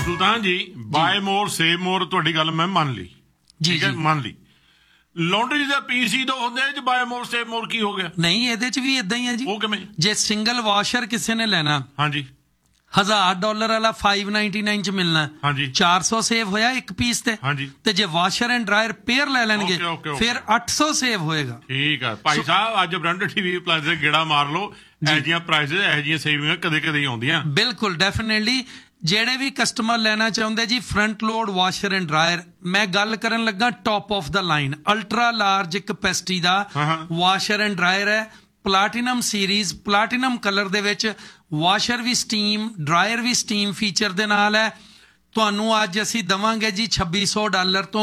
ਸੁਲਤਾਨ ਜੀ ਬਾਏ ਮੋਰ ਸੇਵ ਮੋਰ ਤੁਹਾਡੀ ਗੱਲ ਮੈਂ ਮੰਨ ਲਈ ਠੀਕ ਹੈ ਮੰਨ ਲਈ ਲਾਂਡਰੀ ਦਾ ਪੀਸੀ ਦੋ ਹੁੰਦੇ ਚ ਬਾਏ ਮੋਰ ਸੇਵ ਮੋਰ ਕੀ ਹੋ ਗਿਆ ਨਹੀਂ ਇਹਦੇ ਚ ਵੀ ਇਦਾਂ ਹੀ ਹੈ ਜੀ ਉਹ ਕਿਵੇਂ ਜੇ ਸਿੰਗਲ ਵਾਸ਼ਰ ਕਿਸੇ ਨੇ ਲੈਣਾ ਹਾਂਜੀ $1000 ਵਾਲਾ 599 ਚ ਮਿਲਣਾ ਹਾਂਜੀ 400 ਸੇਵ ਹੋਇਆ ਇੱਕ ਪੀਸ ਤੇ ਹਾਂਜੀ ਤੇ ਜੇ ਵਾਸ਼ਰ ਐਂਡ ਡਰਾਇਰ ਪੇਅਰ ਲੈ ਲੈਣਗੇ ਫਿਰ 800 ਸੇਵ ਹੋਏਗਾ ਠੀਕ ਆ ਭਾਈ ਸਾਹਿਬ ਅੱਜ ਬ੍ਰਾਂਡ ਟੀਵੀ ਪਲੱਸ ਦੇ ਗੇੜਾ ਮਾਰ ਲਓ ਇਹੋ ਜਿਹੀਆਂ ਪ੍ਰਾਈਸਿਸ ਇਹੋ ਜਿਹੀਆਂ ਸੇਵਿੰਗਾਂ ਕਦੇ ਕਦੇ ਆਉਂਦੀਆਂ ਬਿਲਕੁਲ ਡੈਫੀਨੇਟਲੀ ਜਿਹੜੇ ਵੀ ਕਸਟਮਰ ਲੈਣਾ ਚਾਹੁੰਦੇ ਜੀ front load washer and dryer ਮੈਂ ਗੱਲ ਕਰਨ ਲੱਗਾ top of the line ultra large capacity the washer and dryer ਹੈ ਪਲਾਟੀਨਮ ਸੀਰੀਜ਼ ਪਲਾਟੀਨਮ ਕਲਰ ਦੇ ਵਿੱਚ ਵਾਸ਼ਰ ਵੀ ਸਟੀਮ ਡਰਾਇਰ ਵੀ ਸਟੀਮ ਫੀਚਰ ਦੇ ਨਾਲ ਹੈ ਤੁਹਾਨੂੰ ਅੱਜ ਅਸੀਂ ਦਵਾਂਗੇ ਜੀ $2600 ਤੋਂ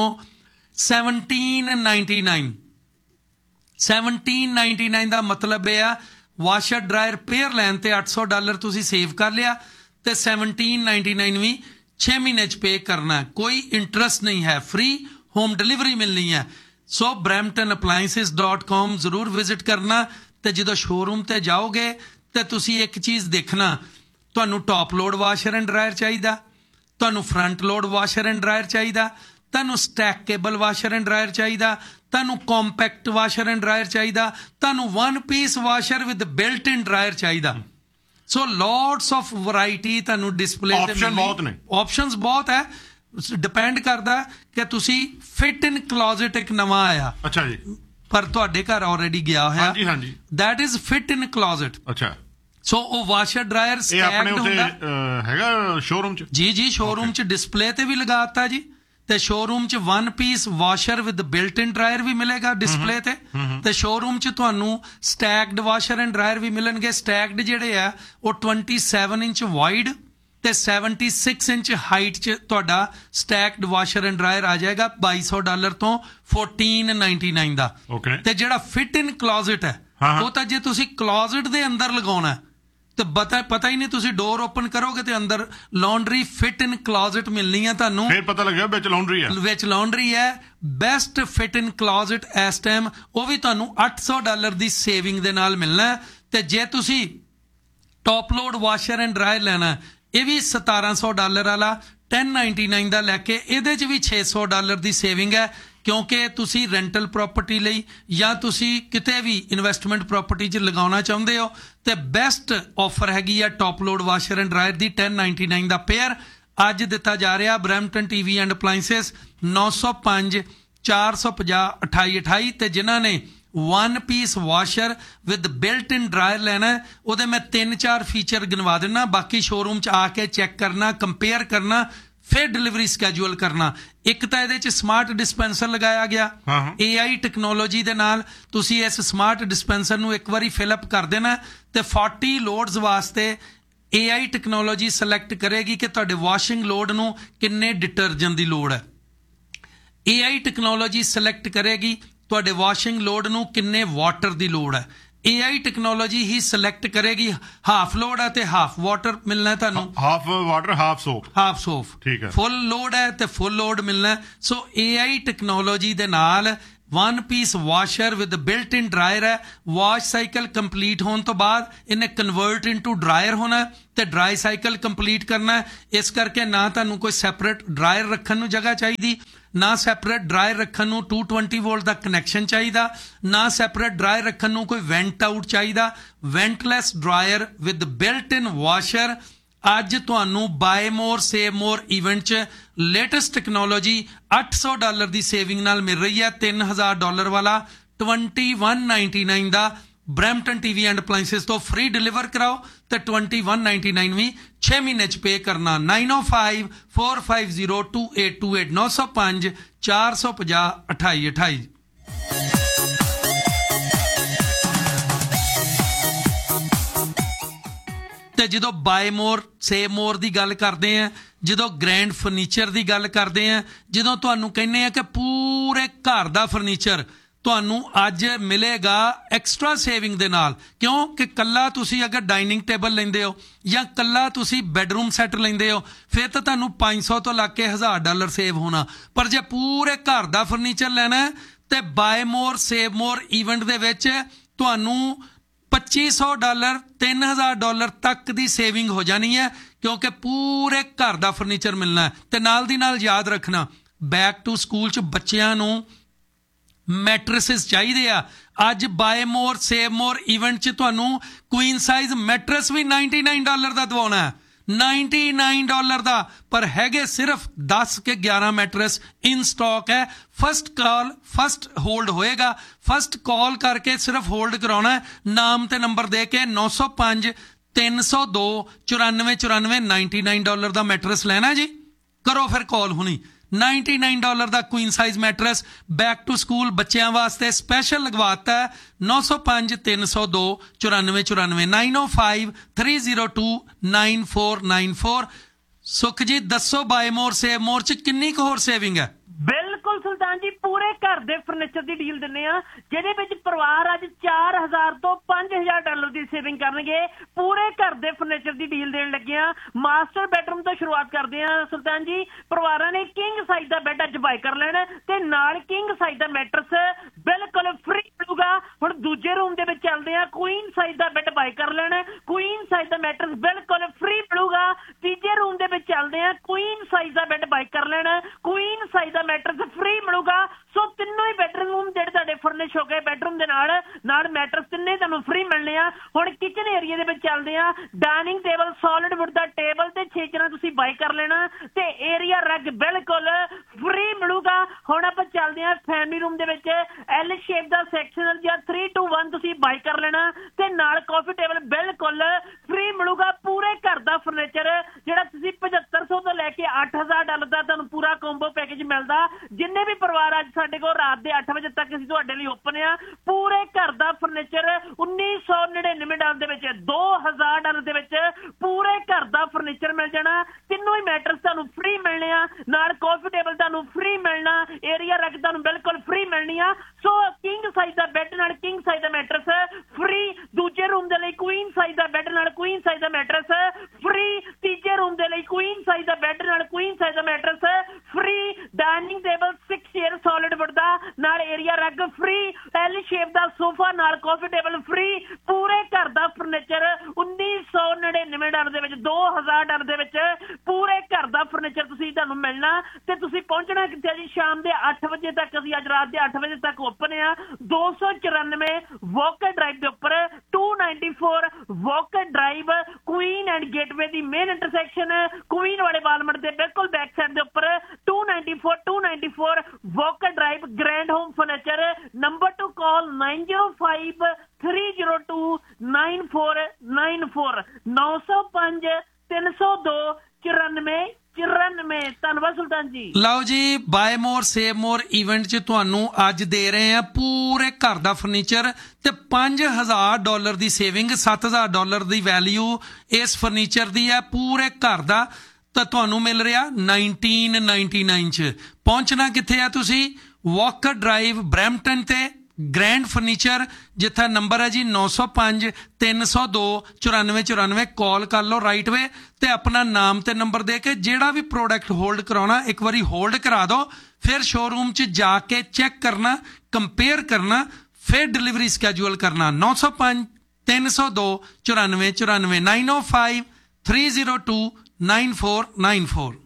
1799 ਦਾ ਮਤਲਬ ਇਹ ਆ ਵਾਸ਼ਰ ਡਰਾਇਰ ਪੇਅਰ ਲੈਣ ਤੇ $800 ਤੁਸੀਂ ਸੇਵ ਕਰ ਲਿਆ ਤੇ 1799 ਵੀ 6 ਮਹੀਨੇ ਚ ਪੇ ਕਰਨਾ ਕੋਈ ਇੰਟਰਸਟ ਨਹੀਂ ਹੈ ਫ੍ਰੀ ਹੋਮ ਡਿਲੀਵਰੀ ਮਿਲਣੀ ਹੈ ਸੋ bramptonappliances.com ਜ਼ਰੂਰ ਵਿਜ਼ਿਟ ਕਰਨਾ ਤੇ ਜਦੋਂ ਸ਼ੋਰੂਮ ਤੇ ਜਾਓਗੇ ਤੇ ਤੁਸੀਂ ਇੱਕ ਚੀਜ਼ ਦੇਖਣਾ ਤੁਹਾਨੂੰ top load washer and dryer ਚਾਹੀਦਾ ਤੁਹਾਨੂੰ front load washer and dryer ਚਾਹੀਦਾ ਤੁਹਾਨੂੰ ਸਟੈਕੇਬਲ ਵਾਸ਼ਰ ਐਂਡ ਡਰਾਇਰ ਚਾਹੀਦਾ ਤੁਹਾਨੂੰ ਕੰਪੈਕਟ ਵਾਸ਼ਰ ਐਂਡ ਡਰਾਇਰ ਚਾਹੀਦਾ ਤੁਹਾਨੂੰ one piece washer with built in dryer ਚਾਹੀਦਾ ਸੋ ਲੋਟਸ ਆਫ ਵੈਰਾਈਟੀ ਤੁਹਾਨੂੰ ਡਿਸਪਲੇ ਤੇ ਆਪਸ਼ਨਸ ਬਹੁਤ ਹੈ ਡਿਪੈਂਡ ਕਰਦਾ ਕਿ ਤੁਸੀਂ ਫਿਟ ਇਨ ਕਲੋਜ਼ਟ ਇੱਕ ਨਵਾਂ ਆਇਆ ਅੱਛਾ ਜੀ ਪਰ ਤੁਹਾਡੇ ਘਰ ਆਲਰੇਡੀ ਗਿਆ ਹੋਇਆ ਹਾਂਜੀ ਹਾਂਜੀ ਦੈਟ ਇਜ਼ ਫਿਟ ਇਨ ਕਲੋਜ਼ਟ ਅੱਛਾ ਸੋ ਉਹ ਵਾਸ਼ਰ ਡਰਾਇਰ ਸਟੈਕਡ ਹੁੰਦਾ ਹੈਗਾ ਸ਼ੋਰੂਮ ਚ ਜੀ ਸ਼ੋਰੂਮ ਚ ਡਿਸਪਲੇ ਤੇ ਵੀ ਲਗਾਤਾ ਜੀ ਤੇ ਸ਼ੋਰੂਮ ਚ one piece washer with built in dryer ਵੀ ਮਿਲੇਗਾ ਡਿਸਪਲੇ ਤੇ ਸ਼ੋਰੂਮ ਚ ਤੁਹਾਨੂੰ ਸਟੈਕਡ ਵਾਸ਼ਰ ਐਂਡ ਡਰਾਇਰ ਵੀ ਮਿਲਣਗੇ ਸਟੈਕਡ ਜਿਹੜੇ ਆ ਉਹ 27 ਇੰਚ ਵਾਈਡ ਤੇ 76 ਇੰਚ ਹਾਈਟ ਚ ਤੁਹਾਡਾ ਸਟੈਕਡ ਵਾਸ਼ਰ ਐਂਡ ਡਰਾਇਰ ਆ ਜਾਏਗਾ $2200 ਤੋਂ 1499 ਦਾ ਤੇ ਜਿਹੜਾ ਫਿਟ ਇਨ ਕਲੋਜ਼ਟ ਹੈ ਉਹ ਤਾਂ ਜੇ ਤੁਸੀਂ ਕਲੋਜ਼ਟ ਦੇ ਅੰਦਰ ਲਗਾਉਣਾ ਤੇ ਪਤਾ ਹੀ ਨਹੀਂ ਤੁਸੀਂ ਡੋਰ ਓਪਨ ਕਰੋਗੇ ਤੇ ਅੰਦਰ ਲਾਂਡਰੀ ਫਿਟ ਇਨ ਕਲੋਜ਼ਟ ਮਿਲਣੀ ਹੈ ਤੁਹਾਨੂੰ ਫਿਰ ਪਤਾ ਲੱਗਿਆ ਵਿੱਚ ਲਾਂਡਰੀ ਹੈ ਬੈਸਟ ਫਿਟ ਇਨ ਕਲੋਜ਼ਟ ਇਸ ਟਾਈਮ ਉਹ ਵੀ ਤੁਹਾਨੂੰ $800 ਦੀ ਸੇਵਿੰਗ ਦੇ ਨਾਲ ਮਿਲਣਾ ਤੇ ਜੇ ਤੁਸੀਂ top load washer and dryer ਲੈਣਾ ਇਹ ਵੀ $1700 ਵਾਲਾ 1099 ਦਾ ਲੈ ਕੇ ਇਹਦੇ 'ਚ ਵੀ $600 ਦੀ ਸੇਵਿੰਗ ਹੈ ਕਿਉਂਕਿ ਤੁਸੀਂ ਰੈਂਟਲ ਪ੍ਰਾਪਰਟੀ ਲਈ ਜਾਂ ਤੁਸੀਂ ਕਿਤੇ ਵੀ ਇਨਵੈਸਟਮੈਂਟ ਪ੍ਰਾਪਰਟੀ 'ਚ ਲਗਾਉਣਾ ਚਾਹੁੰਦੇ ਹੋ ਤੇ ਬੈਸਟ ਆਫਰ ਹੈਗੀ ਆ top load washer and dryer the 1099 the pair ਅੱਜ ਦਿੱਤਾ ਜਾ ਰਿਹਾ ਬਰੈਂਪਟਨ ਟੀਵੀ ਐਂਡ ਅਪਲਾਈਐਂਸਸ 905 450 2828 ਤੇ ਜਿਨ੍ਹਾਂ ਨੇ one piece washer with built in dryer ਲੈਣਾ ਉਹਦੇ ਮੈਂ 3-4 ਫੀਚਰ ਗਿਣਵਾ ਦਿੰਦਾ ਬਾਕੀ ਸ਼ੋਰੂਮ 'ਚ ਆ ਕੇ ਚੈੱਕ ਕਰਨਾ ਕੰਪੇਅਰ ਕਰਨਾ ਫਿਰ ਡਿਲੀਵਰੀ ਸਕੈਜੂਅਲ ਕਰਨਾ ਇੱਕ ਤਾਂ ਇਹਦੇ 'ਚ ਸਮਾਰਟ ਡਿਸਪੈਂਸਰ ਲਗਾਇਆ ਗਿਆ AI ਟੈਕਨੋਲੋਜੀ ਦੇ ਨਾਲ ਤੁਸੀਂ ਇਸ ਸਮਾਰਟ ਡਿਸਪੈਂਸਰ ਨੂੰ ਇੱਕ ਵਾਰੀ ਫਿਲ ਅਪ ਕਰ ਦੇਣਾ ਤੇ 40 ਲੋਡਸ ਵਾਸਤੇ AI ਟੈਕਨੋਲੋਜੀ ਸਿਲੈਕਟ ਕਰੇਗੀ ਕਿ ਤੁਹਾਡੇ ਵਾਸ਼ਿੰਗ ਲੋਡ ਨੂੰ ਕਿੰਨੇ ਡਿਟਰਜੈਂਟ ਦੀ ਲੋੜ ਹੈ AI ਟੈਕਨੋਲੋਜੀ ਸਿਲੈਕਟ ਕਰੇਗੀ ਤੁਹਾਡੇ ਵਾਸ਼ਿੰਗ ਲੋਡ ਨੂੰ ਕਿੰਨੇ ਵਾਟਰ ਦੀ ਲੋੜ ਹੈ AI ਟੈਕਨੋਲੋਜੀ ਹੀ ਸਿਲੈਕਟ ਕਰੇਗੀ ਹਾਫ ਲੋਡ ਹੈ ਤੇ ਹਾਫ ਵਾਟਰ ਮਿਲਣਾ ਤੁਹਾਨੂੰ ਹਾਫ ਵਾਟਰ ਹਾਫ ਸੋਪ ਠੀਕ ਹੈ ਫੁੱਲ ਲੋਡ ਹੈ ਤੇ ਫੁੱਲ ਲੋਡ ਮਿਲਣਾ ਸੋ AI ਟੈਕਨੋਲੋਜੀ ਦੇ ਨਾਲ one piece washer with built in dryer ਹੈ ਵਾਸ਼ ਸਾਈਕਲ ਕੰਪਲੀਟ ਹੋਣ ਤੋਂ ਬਾਅਦ ਇਹਨੇ ਕਨਵਰਟ ਇਨਟੂ ਡਰਾਇਰ ਹੋਣਾ ਤੇ ਡਰਾਈ ਸਾਈਕਲ ਕੰਪਲੀਟ ਕਰਨਾ ਇਸ ਕਰਕੇ ਨਾ ਤੁਹਾਨੂੰ ਕੋਈ ਸੈਪਰੇਟ ਡਰਾਇਰ ਰੱਖਣ ਨੂੰ ਜਗ੍ਹਾ ਚਾਹੀਦੀ ਨਾ ਸੈਪਰੇਟ ਡਰਾਇਰ ਰੱਖਣ ਨੂੰ 220 ਵੋਲਟ ਦਾ ਕਨੈਕਸ਼ਨ ਚਾਹੀਦਾ ਨਾ ਸੈਪਰੇਟ ਡਰਾਇਰ ਰੱਖਣ ਨੂੰ ਕੋਈ ਵੈਂਟ ਆਊਟ ਚਾਹੀਦਾ ਵੈਂਟਲੈਸ dryer with built in washer ਅੱਜ ਤੁਹਾਨੂੰ ਬਾਏ ਮੋਰ ਸੇਵ ਮੋਰ ਇਵੈਂਟ 'ਚ ਲੇਟੈਸਟ ਟੈਕਨੋਲੋਜੀ $800 ਦੀ ਸੇਵਿੰਗ ਨਾਲ ਮਿਲ ਰਹੀ ਹੈ $3000 ਵਾਲਾ 2199 ਦਾ ਬਰੈਂਪਟਨ ਟੀਵੀ ਐਂਡ ਅਪਲਾਈਐਂਸਸ ਤੋਂ ਫ੍ਰੀ ਡਿਲੀਵਰ ਕਰਾਓ ਤੇ 2199 ਵੀ 6 ਮਹੀਨੇ 'ਚ ਪੇ ਕਰਨਾ 9054502828 905 450 2828 ਤੇ ਜਦੋਂ ਬਾਏ ਮੋਰ ਸੇਵ ਮੋਰ ਦੀ ਗੱਲ ਕਰਦੇ ਆ ਜਦੋਂ ਗ੍ਰੈਂਡ ਫਰਨੀਚਰ ਦੀ ਗੱਲ ਕਰਦੇ ਆ ਜਦੋਂ ਤੁਹਾਨੂੰ ਕਹਿੰਦੇ ਆ ਕਿ ਪੂਰੇ ਘਰ ਦਾ ਫਰਨੀਚਰ ਤੁਹਾਨੂੰ ਅੱਜ ਮਿਲੇਗਾ ਐਕਸਟਰਾ ਸੇਵਿੰਗ ਦੇ ਨਾਲ ਕਿਉਂਕਿ ਕੱਲਾ ਤੁਸੀਂ ਅਗਰ ਡਾਈਨਿੰਗ ਟੇਬਲ ਲੈਂਦੇ ਹੋ ਜਾਂ ਕੱਲਾ ਤੁਸੀਂ ਬੈਡਰੂਮ ਸੈੱਟ ਲੈਂਦੇ ਹੋ ਫਿਰ ਤਾਂ ਤੁਹਾਨੂੰ 500 ਤੋਂ ਲੱਗ ਕੇ $1000 ਸੇਵ ਹੋਣਾ ਪਰ ਜੇ ਪੂਰੇ ਘਰ ਦਾ ਫਰਨੀਚਰ ਲੈਣਾ ਤੇ ਬਾਏ ਮੋਰ ਸੇਵ ਮੋਰ ਇਵੈਂਟ ਦੇ ਵਿੱਚ ਤੁਹਾਨੂੰ $2500 $3000 ਤੱਕ ਦੀ ਸੇਵਿੰਗ ਹੋ ਜਾਣੀ ਹੈ ਕਿਉਂਕਿ ਪੂਰੇ ਘਰ ਦਾ ਫਰਨੀਚਰ ਮਿਲਣਾ ਹੈ। ਤੇ ਨਾਲ ਦੀ ਨਾਲ ਯਾਦ ਰੱਖਣਾ, ਬੈਕ ਟੂ ਸਕੂਲ 'ਚ ਬੱਚਿਆਂ ਨੂੰ ਮੈਟਰਸਿਸ ਚਾਹੀਦੇ ਆ। ਅੱਜ ਬਾਏ ਮੋਰ ਸੇਵ ਮੋਰ ਇਵੈਂਟ 'ਚ ਤੁਹਾਨੂੰ ਕੁਈਨ ਸਾਈਜ਼ ਮੈਟਰਸ ਵੀ $99 ਦਾ ਦਵਾਉਣਾ ਹੈ, $99 ਦਾ। ਪਰ ਹੈਗੇ ਸਿਰਫ 10 ਕੇ 11 ਮੈਟਰਸ ਇਨ ਸਟਾਕ ਹੈ। ਫਸਟ ਕਾਲ ਫਸਟ ਹੋਲਡ ਹੋਏਗਾ, ਫਸਟ ਕਾਲ ਕਰਕੇ ਸਿਰਫ ਹੋਲਡ ਕਰਾਉਣਾ ਹੈ, ਨਾਮ ਤੇ ਨੰਬਰ ਦੇ ਕੇ 905 302 9494 $99 ਦਾ ਮੈਟਰਸ ਲੈਣਾ ਜੀ। ਕਰੋ ਫਿਰ ਕਾਲ ਹੁਣੀ। $99 ਦਾ Queen size matters back to school ਬੱਚਿਆਂ ਵਾਸਤੇ ਸਪੈਸ਼ਲ ਲਗਵਾਤਾ ਹੈ। 905 302 9494 905 302 9494। ਸੁਖ ਜੀ ਦੱਸੋ, ਬਾਏ ਮੋਰ ਸੇਵ ਮੋਰ 'ਚ ਕਿੰਨੀ ਕੁ ਹੋਰ ਸੇਵਿੰਗ ਹੈ? ਬਿਲਕੁਲ ਸੁਲਤਾਨ ਜੀ, ਪੂਰੇ ਘਰ ਦੇ ਫਰਨੀਚਰ ਦੀ ਡੀਲ ਦਿੰਦੇ ਆ, ਜਿਹਦੇ ਵਿੱਚ ਪਰਿਵਾਰ ਅੱਜ $4000 ਤੋਂ $5000 ਦੀ ਸੇਵਿੰਗ ਕਰਨਗੇ। ਪੂਰੇ ਘਰ ਦੇ ਫਰਨੀਚਰ ਦੀ ਡੀਲ ਦੇਣ ਲੱਗੇ ਆ। ਮਾਸਟਰ ਬੈਡਰੂਮ ਤੋਂ ਸ਼ੁਰੂਆਤ ਕਰਦੇ ਆ ਸੁਲਤਾਨ ਜੀ। ਪਰਿਵਾਰਾਂ ਨੇ ਕਿੰਗ ਸਾਈਜ਼ ਦਾ ਬੈੱਡ ਅੱਜ ਬਾਈ ਕਰ ਲੈਣਾ ਤੇ ਨਾਲ ਕਿੰਗ ਸਾਈਜ਼ ਦਾ ਮੈਟਰਸ ਬਿਲਕੁਲ ਫ੍ਰੀ ਮਿਲੂਗਾ। ਹੁਣ ਦੂਜੇ ਰੂਮ ਦੇ ਵਿੱਚ ਚੱਲਦੇ ਆ, ਕੁਈਨ ਸਾਈਜ਼ ਦਾ ਬੈੱਡ ਬਾਈ ਕਰ ਲੈਣਾ, ਕੁਈਨ ਸਾਈਜ਼ ਦਾ ਮੈਟਰਸ ਬਿਲਕੁਲ ਫ੍ਰੀ ਮਿਲੂਗਾ। ਤੀਜੇ ਰੂਮ ਦੇ ਵਿੱਚ ਚੱਲਦੇ ਆ, ਕੁਈਨ ਸਾਈਜ਼ ਦਾ ਬੈੱਡ ਬਾਈ ਕਰ ਲੈਣਾ, ਕੁਈਨ ਸਾਈਜ਼ ਦਾ ਮੈਟਰਸ ਫ੍ਰੀ ਮਿਲੂਗਾ। ਸੋ ਤਿੰਨੋਂ ਹੀ ਬੈਡਰੂਮ ਜਿਹੜੇ ਤੁਹਾਡੇ ਫਰਨਿਸ਼ ਹੋ ਗਏ ਬੈਡਰੂਮ ਦੇ ਨਾਲ ਮੈਟਰਸ ਤਿੰਨੇ ਤੁਹਾਨੂੰ ਫ੍ਰੀ ਮਿਲਣੇ ਆ। ਹੁਣ ਕਿਚਨ ਏਰੀਆ ਦੇ ਵਿੱਚ ਚੱਲਦੇ ਆ, ਡਾਈਨਿੰਗ ਟੇਬਲ ਸੋਲਿਡ ਵੁੱਡ ਦਾ ਟੇਬਲ ਤੇ 6 ਜਣਾ ਤੁਸੀਂ ਬਾਈ ਕਰ ਲੈਣਾ ਤੇ ਏਰੀਆ ਰਗ ਬਿਲਕੁਲ ਫ੍ਰੀ ਮਿਲੂਗਾ। ਹੁਣ ਆਪਾਂ ਚੱਲਦੇ ਆ ਫੈਮਿਲੀ ਰੂਮ ਦੇ ਵਿੱਚ, ਐਲ ਸ਼ੇਪ ਦਾ ਸੈਕਸ਼ਨਲ ਜਾਂ 3-2-1 ਤੁਸੀਂ ਬਾਈ ਕਰ ਲੈਣਾ ਤੇ ਨਾਲ ਕਾਫੀ ਟੇਬਲ ਬਿਲਕੁਲ ਫ੍ਰੀ ਮਿਲੂਗਾ। ਪੂਰੇ ਘਰ ਦਾ ਫਰਨੀਚਰ ਜਿਹੜਾ ਤੁਸੀਂ 7500 ਤੋਂ ਲੈ ਕੇ $8000 ਦਾ ਤੁਹਾਨੂੰ ਪੂਰਾ ਕੰਬੋ ਪੈਕੇਜ ਮਿਲਦਾ। ਜਿੰਨੇ ਵੀ ਪਰਿਵਾਰ ਅੱਜ ਸਾਡੇ ਕੋਲ ਰਾਤ ਦੇ 8 ਵਜੇ ਤੱਕ ਅਸੀਂ ਤੁਹਾਡੇ ਲਈ ਓਪਨ ਆ। ਪੂਰੇ ਘਰ ਦਾ ਫਰਨੀਚਰ $1999 ਦੇ ਵਿੱਚ, $2000 ਦੇ ਵਿੱਚ ਪੂਰੇ ਘਰ ਦਾ ਫਰਨੀਚਰ ਮਿਲ ਜਾਣਾ। ਤਿੰਨੋਂ ਹੀ ਮੈਟਰਸ ਤੁਹਾਨੂੰ ਫ੍ਰੀ ਮਿਲਣੇ ਆ, ਨਾਲ ਕਾਫੀ ਟੇਬਲ ਤੁਹਾਨੂੰ ਫ੍ਰੀ ਮਿਲਣਾ, ਏਰੀਆ ਰਗ ਤੁਹਾਨੂੰ ਬਿਲਕੁਲ ਫ੍ਰੀ ਮਿਲਣੀ ਆ। ਸੋ ਕਿੰਗ ਸਾਈਜ਼ ਦਾ ਬੈੱਡ ਨਾਲ ਕਿੰਗ ਸਾਈਜ਼ ਦਾ ਮੈਟਰਸ ਫ੍ਰੀ। ਦੂਜੇ ਰੂਮ ਦੇ ਲਈ ਕੁਈਨ ਸਾਈਜ਼ ਦਾ ਬੈੱਡ ਨਾਲ ਕੁਈਨ ਸਾਈਜ਼ ਦਾ ਮੈਟਰਸ ਫ੍ਰੀ। ਤੀਜੇ ਰੂਮ ਦੇ ਲਈ ਕੁਈਨ ਸਾਈਜ਼ ਦਾ ਬੈੱਡ ਨਾਲ ਕੁਈਨ ਸਾਈਜ਼ ਦਾ matters free. Dining table 6 chair solid wood ਦਾ ਨਾਲ ਏਰੀਆ ਰਗ ਫ੍ਰੀ। ਐਲ ਸ਼ੇਪ ਦਾ ਸੋਫਾ ਨਾਲ ਕਾਫੀ ਟੇਬਲ ਫ੍ਰੀ। ਪੂਰੇ ਘਰ ਦਾ ਫਰਨੀਚਰ $1999 ਦੇ ਵਿੱਚ, $2000 ਦੇ ਵਿੱਚ ਪੂਰੇ ਘਰ ਦਾ ਫਰਨੀਚਰ ਤੁਸੀਂ ਤੁਹਾਨੂੰ ਮਿਲਣਾ। ਤੇ ਤੁਸੀਂ ਪਹੁੰਚਣਾ ਕਿੱਥੇ ਜੀ? ਸ਼ਾਮ ਦੇ 8 ਵਜੇ ਤੱਕ, ਅਸੀਂ ਅੱਜ ਰਾਤ ਦੇ 8 ਵਜੇ ਤੱਕ ਓਪਨ ਆ। 294 ਵੋਕਰ ਡਰਾਈਵ ਦੇ ਉੱਪਰ, 294 walker drive, Queen and gateway the main intersection, Queen ਵਾਲੇ ਵਾਲਮਟ ਦੇ ਬਿਲਕੁਲ ਬੈਕ ਸਾਈਡ ਦੇ ਉੱਪਰ 294 walker drive, grand home furniture. Number two ਕਾਲ 905 302 9494 905 302 9494। ਧੰਨਵਾਦ ਸੁਲਤਾਨ ਜੀ। ਲਓ ਜੀ, ਬਾਏ ਮੋਰ ਸੇਵ ਮੋਰ ਇਵੈਂਟ 'ਚ ਤੁਹਾਨੂੰ ਅੱਜ ਦੇ ਰਹੇ ਆ ਪੂਰੇ ਘਰ ਦਾ ਫਰਨੀਚਰ ਤੇ $5000 ਦੀ ਸੇਵਿੰਗ, $7000 ਦੀ ਵੈਲਿਊ ਇਸ ਫਰਨੀਚਰ ਦੀ ਹੈ ਪੂਰੇ ਘਰ ਦਾ। ਤਾਂ ਤੁਹਾਨੂੰ ਮਿਲ ਰਿਹਾ 1999 'ਚ। ਪਹੁੰਚਣਾ ਕਿੱਥੇ ਆ ਤੁਸੀਂ? ਵਾਕਰ ਡਰਾਈਵ ਬਰੈਂਪਟਨ ਤੇ ਗ੍ਰੈਂਡ ਫਰਨੀਚਰ, ਜਿੱਥਾ ਨੰਬਰ ਹੈ ਜੀ 905 302 9494। ਕਾਲ ਕਰ ਲਓ ਰਾਈਟ ਵੇ ਤੇ ਆਪਣਾ ਨਾਮ ਤੇ ਨੰਬਰ ਦੇ ਕੇ ਜਿਹੜਾ ਵੀ ਪ੍ਰੋਡਕਟ ਹੋਲਡ ਕਰਾਉਣਾ ਇੱਕ ਵਾਰੀ ਹੋਲਡ ਕਰਾ ਦਿਓ। ਫਿਰ ਸ਼ੋਰੂਮ 'ਚ ਜਾ ਕੇ ਚੈੱਕ ਕਰਨਾ, ਕੰਪੇਅਰ ਕਰਨਾ, ਫਿਰ ਡਿਲੀਵਰੀ ਸਕੈਜੂਅਲ ਕਰਨਾ। 905 302 9494 905 302 9494।